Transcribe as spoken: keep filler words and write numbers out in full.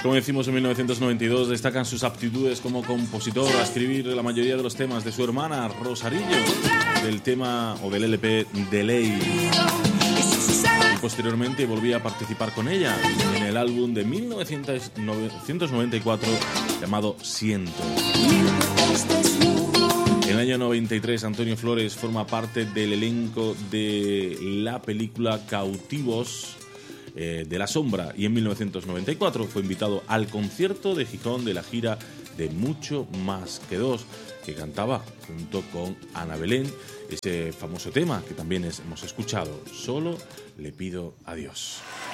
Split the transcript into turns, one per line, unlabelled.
Como decimos, en mil novecientos noventa y dos destacan sus aptitudes como compositor a escribir la mayoría de los temas de su hermana Rosarillo, del tema o del L P de Ley. Y posteriormente volvía a participar con ella en el álbum de mil novecientos noventa y cuatro llamado Siento. En el año noventa y tres, Antonio Flores forma parte del elenco de la película Cautivos eh, de la Sombra, y en mil novecientos noventa y cuatro fue invitado al concierto de Gijón de la gira de Mucho Más que Dos, que cantaba junto con Ana Belén ese famoso tema que también es, hemos escuchado, Solo le pido a Dios.